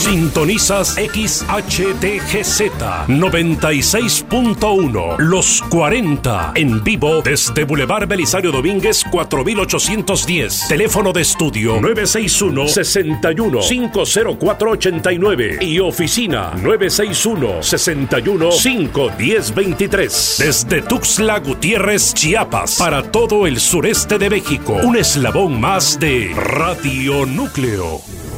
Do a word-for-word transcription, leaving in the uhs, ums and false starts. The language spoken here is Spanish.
Sintonizas X H D G Z noventa y seis punto uno, Los cuarenta, en vivo desde Boulevard Belisario Domínguez cuatro mil ochocientos diez. Teléfono de estudio nueve seis uno, seis uno, cinco cero cuatro ocho nueve y oficina nueve seis uno, seis uno, cinco uno cero dos tres. Desde Tuxtla Gutiérrez, Chiapas, para todo el sureste de México, un eslabón más de Radio Núcleo.